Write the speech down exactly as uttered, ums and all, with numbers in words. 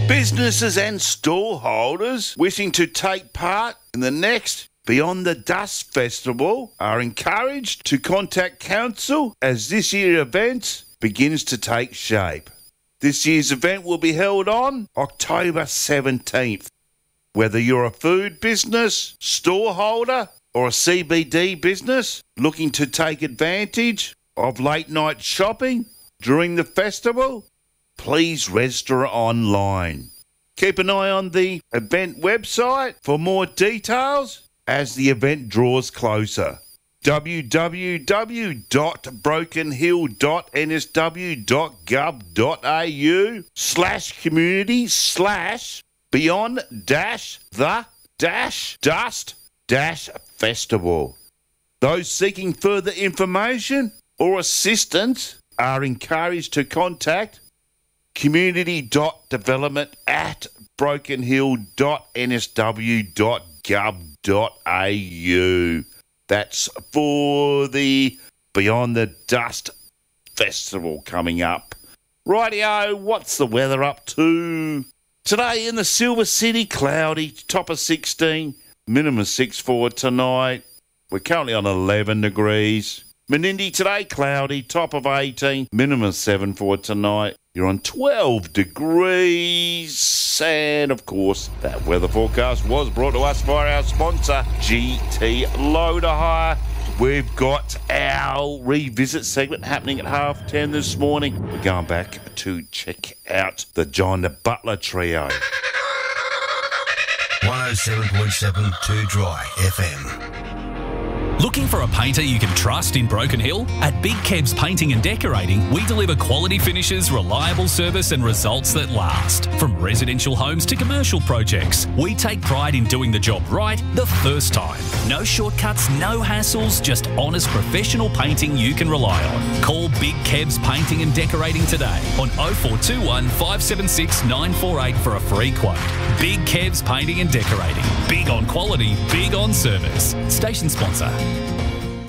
Businesses and store holders wishing to take part in the next Beyond the Dust Festival are encouraged to contact Council as this year's event begins to take shape. This year's event will be held on October seventeenth. Whether you're a food business, store holder or a C B D business looking to take advantage of late night shopping during the festival, please register online. Keep an eye on the event website for more details as the event draws closer. w w w dot broken hill dot n s w dot gov dot a u slash community slash beyond dash the dash dust dash festival. Those seeking further information or assistance are encouraged to contact community.development at brokenhill.nsw.gov.au. That's for the Beyond the Dust Festival coming up. Rightio, what's the weather up to? Today in the Silver City, cloudy, top of sixteen, minimum six four tonight. We're currently on eleven degrees. Menindee today, cloudy, top of eighteen, minimum seven four tonight. You're on twelve degrees. And, of course, that weather forecast was brought to us by our sponsor, G T Loader Hire. We've got our revisit segment happening at half ten this morning. We're going back to check out the John Butler Trio. one oh seven point seven Two Dry F M. Looking for a painter you can trust in Broken Hill? At Big Kebs Painting and Decorating, we deliver quality finishes, reliable service and results that last. From residential homes to commercial projects, we take pride in doing the job right the first time. No shortcuts, no hassles, just honest professional painting you can rely on. Call Big Kebs Painting and Decorating today on oh four two one, five seven six, nine four eight for a free quote. Big Kebs Painting and Decorating. Big on quality, big on service. Station sponsor.